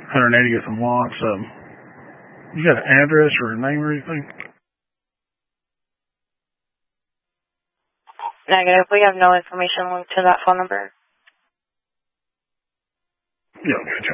180th and Watts. You got an address or a name or anything? Negative. We have no information linked to that phone number. Yeah, gotcha.